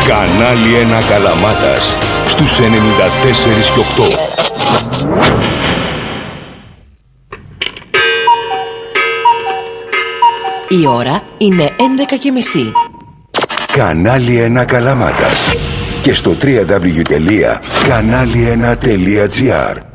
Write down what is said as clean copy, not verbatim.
Κανάλι 1 Καλαμάτας στους 94 και 8. Η ώρα είναι 11:30. Κανάλι 1 Καλαμάτας και στο www.kanali1.gr.